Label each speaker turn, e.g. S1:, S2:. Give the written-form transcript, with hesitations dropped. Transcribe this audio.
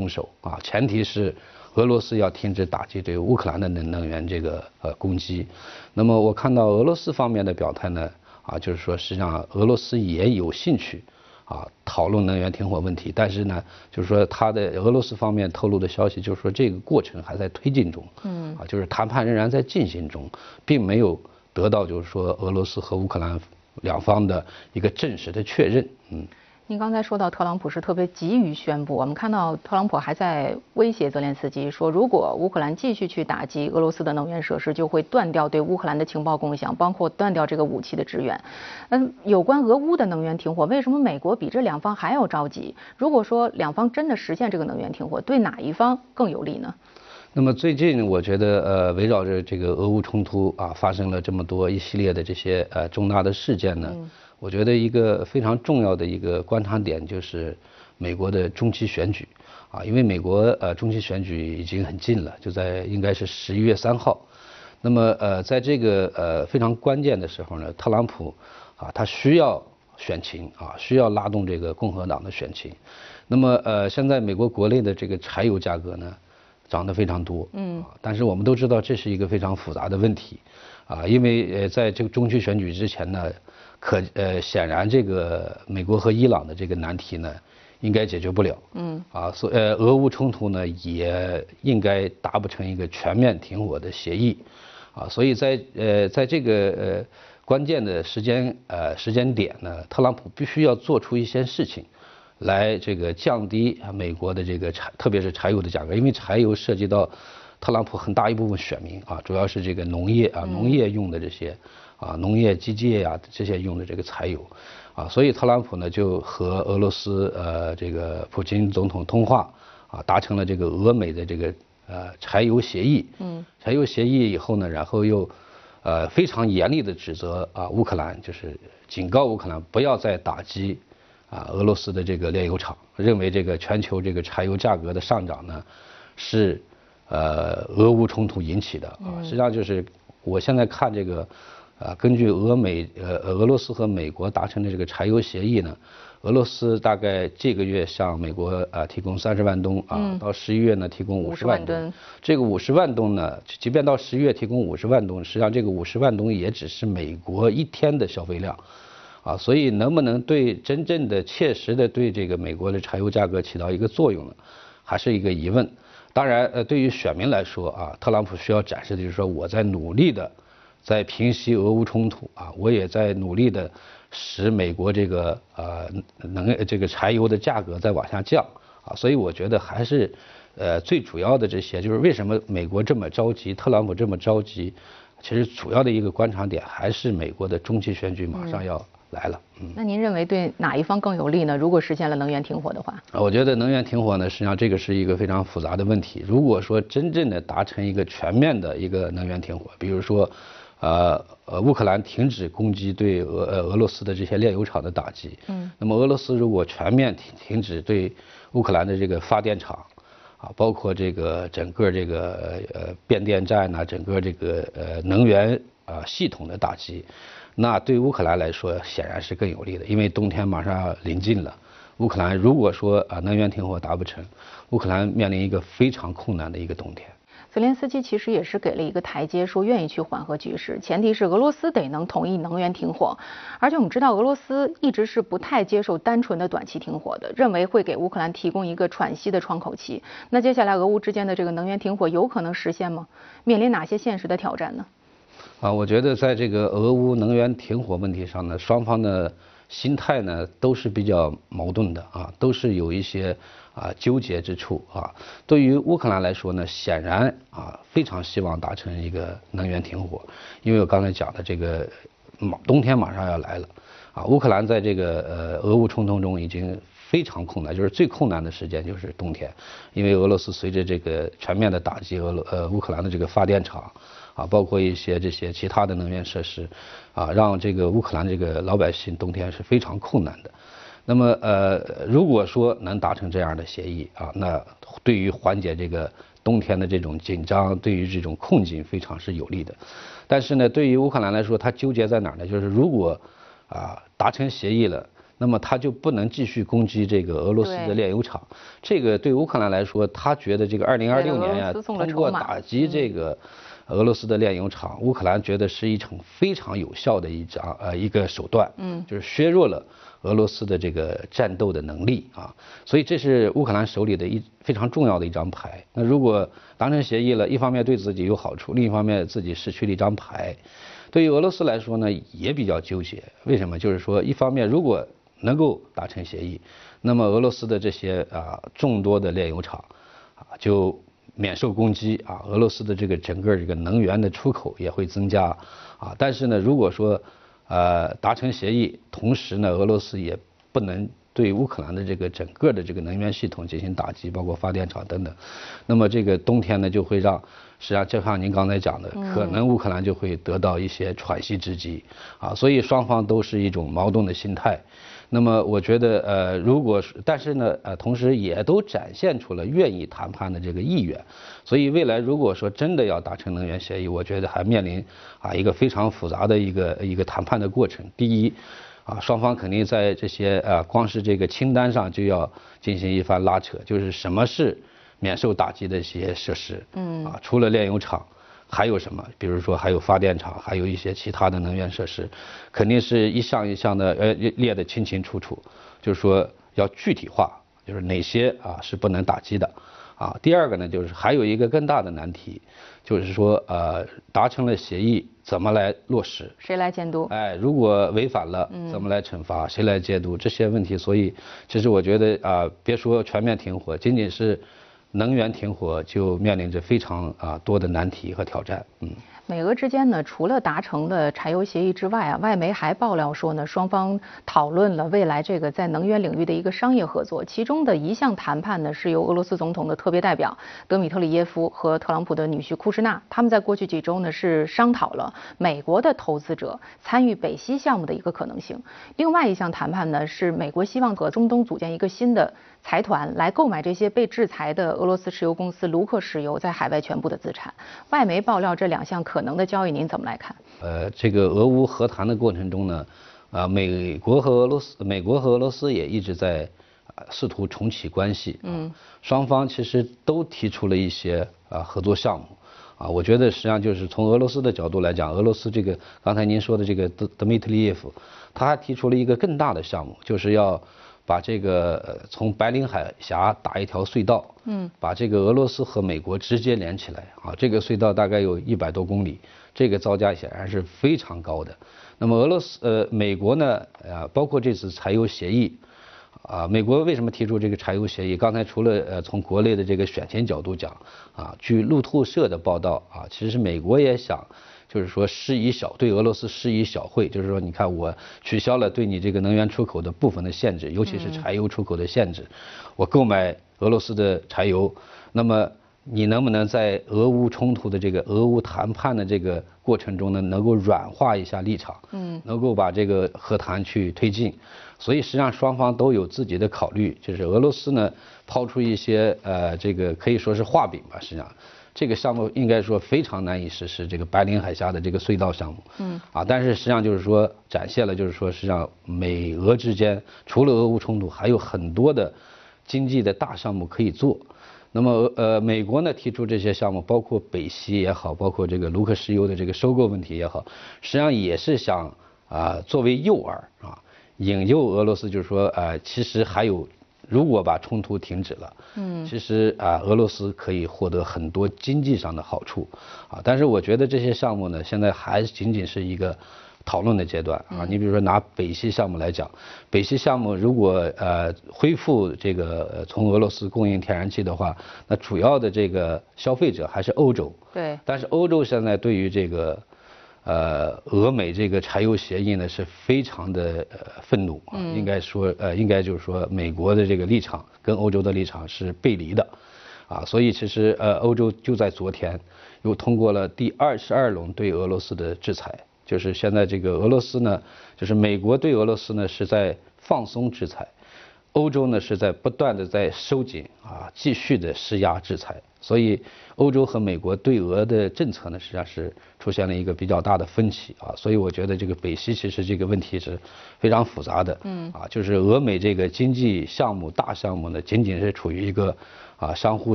S1: 松手啊，前提是俄罗斯要停止打击对乌克兰的能源这个攻击。那么我看到俄罗斯方面的表态呢，就是说实际上俄罗斯也有兴趣讨论能源停火问题，但是呢，就是说他的俄罗斯方面透露的消息就是说这个过程还在推进中，就是谈判仍然在进行中，并没有得到就是说俄罗斯和乌克兰两方的一个正式的确认。
S2: 您刚才说到特朗普是特别急于宣布，我们看到特朗普还在威胁泽连斯基说，如果乌克兰继续去打击俄罗斯的能源设施，就会断掉对乌克兰的情报共享，包括断掉这个武器的支援。有关俄乌的能源停火，为什么美国比这两方还要着急？如果说两方真的实现这个能源停火，对哪一方更有利呢？
S1: 那么最近我觉得围绕着这个俄乌冲突发生了这么多一系列的这些重大的事件呢。我觉得一个非常重要的一个观察点就是美国的中期选举因为美国中期选举已经很近了，就在应该是11月3号。那么在这个非常关键的时候呢，特朗普他需要选情需要拉动这个共和党的选情。那么现在美国国内的这个柴油价格呢涨得非常多，但是我们都知道这是一个非常复杂的问题因为在这个中期选举之前呢。显然这个美国和伊朗的这个难题呢，应该解决不了。所以俄乌冲突呢，也应该达不成一个全面停火的协议。所以在这个关键的时间点呢，特朗普必须要做出一些事情，来这个降低美国的这个特别是柴油的价格，因为柴油涉及到特朗普很大一部分选民主要是这个农业农业用的这些。农业机械这些用的这个柴油，所以特朗普呢就和俄罗斯这个普京总统通话，达成了这个俄美的这个柴油协议。柴油协议以后呢，然后又非常严厉的指责乌克兰，就是警告乌克兰不要再打击俄罗斯的这个炼油厂，认为这个全球这个柴油价格的上涨呢是俄乌冲突引起的实际上就是我现在看这个。根据俄罗斯和美国达成的这个柴油协议呢，俄罗斯大概这个月向美国提供30万吨到11月呢提供50万吨。这个50万吨呢，即便到11月提供50万吨，实际上这个50万吨也只是美国一天的消费量所以能不能真正的切实的对这个美国的柴油价格起到一个作用呢，还是一个疑问。当然对于选民来说特朗普需要展示的就是说我在努力的。在平息俄乌冲突我也在努力的使美国这个这个柴油的价格在往下降所以我觉得还是最主要的这些就是为什么美国这么着急，特朗普这么着急，其实主要的一个观察点还是美国的中期选举马上要来了。
S2: 那您认为对哪一方更有利呢？如果实现了能源停火的话？
S1: 我觉得能源停火呢，实际上这个是一个非常复杂的问题。如果说真正的达成一个全面的一个能源停火，比如说。乌克兰停止攻击对俄罗斯的这些炼油厂的打击。那么俄罗斯如果全面停止对乌克兰的这个发电厂包括这个整个这个变电站整个这个能源系统的打击，那对乌克兰来说显然是更有利的，因为冬天马上要临近了。乌克兰如果说能源停火达不成，乌克兰面临一个非常困难的一个冬天。
S2: 泽连斯基其实也是给了一个台阶，说愿意去缓和局势，前提是俄罗斯得能同意能源停火。而且我们知道俄罗斯一直是不太接受单纯的短期停火的，认为会给乌克兰提供一个喘息的窗口期。那接下来俄乌之间的这个能源停火有可能实现吗？面临哪些现实的挑战呢？
S1: 我觉得在这个俄乌能源停火问题上呢，双方的心态呢都是比较矛盾的都是有一些纠结之处对于乌克兰来说呢，显然非常希望达成一个能源停火，因为我刚才讲的这个冬天马上要来了乌克兰在这个俄乌冲突中已经非常困难，就是最困难的时间就是冬天，因为俄罗斯随着这个全面的打击乌克兰的这个发电厂包括一些这些其他的能源设施让这个乌克兰这个老百姓冬天是非常困难的。那么如果说能达成这样的协议那对于缓解这个冬天的这种紧张，对于这种困境非常是有利的。但是呢，对于乌克兰来说，它纠结在哪儿呢？就是如果达成协议了， 那么他就不能继续攻击这个俄罗斯的炼油厂。这个对乌克兰来说，他觉得这个2026年呀，通过打击这个俄罗斯的炼油厂，乌克兰觉得是一种非常有效的一个手段，就是削弱了俄罗斯的这个战斗的能力啊。所以这是乌克兰手里的非常重要的一张牌。那如果达成协议了，一方面对自己有好处，另一方面自己失去了一张牌。对于俄罗斯来说呢，也比较纠结。为什么？就是说，一方面如果能够达成协议，那么俄罗斯的这些众多的炼油厂就免受攻击啊，俄罗斯的这个整个这个能源的出口也会增加啊。但是呢，如果说达成协议，同时呢，俄罗斯也不能对乌克兰的这个整个的这个能源系统进行打击，包括发电厂等等，那么这个冬天呢就会让，实际上就像您刚才讲的，可能乌克兰就会得到一些喘息之机啊，所以双方都是一种矛盾的心态。那么我觉得如果但是呢同时也都展现出了愿意谈判的这个意愿，所以未来如果说真的要达成能源协议，我觉得还面临一个非常复杂的一个谈判的过程。第一双方肯定在这些光是这个清单上就要进行一番拉扯，就是什么是免受打击的一些设施，除了炼油厂还有什么？比如说还有发电厂，还有一些其他的能源设施，肯定是一项一项的列得清清楚楚，就是说要具体化，就是哪些是不能打击的。第二个呢，就是还有一个更大的难题，就是说达成了协议怎么来落实？
S2: 谁来监督？
S1: 如果违反了，怎么来惩罚？谁来监督？这些问题，所以其实我觉得别说全面停火，仅仅是能源停火就面临着非常多的难题和挑战。
S2: 美俄之间呢，除了达成的柴油协议之外外媒还爆料说呢，双方讨论了未来这个在能源领域的一个商业合作。其中的一项谈判呢，是由俄罗斯总统的特别代表德米特里耶夫和特朗普的女婿库什纳，他们在过去几周呢是商讨了美国的投资者参与北溪项目的一个可能性。另外一项谈判呢，是美国希望和中东组建一个新的财团来购买这些被制裁的俄罗斯石油公司卢克石油在海外全部的资产。外媒爆料这两项可能的交易，您怎么来看？
S1: 这个俄乌和谈的过程中呢，美国和俄罗斯也一直在试图重启关系。双方其实都提出了一些合作项目。我觉得实际上就是从俄罗斯的角度来讲，俄罗斯这个刚才您说的这个德米特里耶夫，他还提出了一个更大的项目，就是要把这个从白令海峡打一条隧道，把这个俄罗斯和美国直接连起来这个隧道大概有100多公里，这个造价显然是非常高的。那么美国呢，包括这次柴油协议，美国为什么提出这个柴油协议？刚才除了从国内的这个选情角度讲，据路透社的报道其实美国也想，就是说对俄罗斯施以小惠，就是说你看我取消了对你这个能源出口的部分的限制，尤其是柴油出口的限制，我购买俄罗斯的柴油，那么你能不能在俄乌冲突的这个俄乌谈判的这个过程中呢，能够软化一下立场，能够把这个和谈去推进？所以实际上双方都有自己的考虑，就是俄罗斯呢抛出一些这个可以说是画饼吧，实际上这个项目应该说非常难以实施，这个白令海峡的这个隧道项目，但是实际上就是说展现了就是说实际上美俄之间除了俄乌冲突，还有很多的经济的大项目可以做。那么美国呢提出这些项目，包括北溪也好，包括这个卢克石油的这个收购问题也好，实际上也是想作为诱饵引诱俄罗斯，就是说其实还有，如果把冲突停止了，其实俄罗斯可以获得很多经济上的好处但是我觉得这些项目呢，现在还仅仅是一个讨论的阶段你比如说拿北溪项目来讲，北溪项目如果恢复这个从俄罗斯供应天然气的话，那主要的这个消费者还是欧洲。
S2: 对。
S1: 但是欧洲现在对于这个俄美这个柴油协议呢是非常的愤怒应该就是说美国的这个立场跟欧洲的立场是背离的所以其实欧洲就在昨天又通过了第22轮对俄罗斯的制裁。就是现在这个俄罗斯呢，就是美国对俄罗斯呢是在放松制裁， 欧洲呢是在不断的在收紧继续的施压制裁，所以欧洲和美国对俄的政策呢实际上是出现了一个比较大的分歧所以我觉得这个北溪其实这个问题是非常复杂的，就是俄美这个经济项目大项目呢仅仅是处于一个相互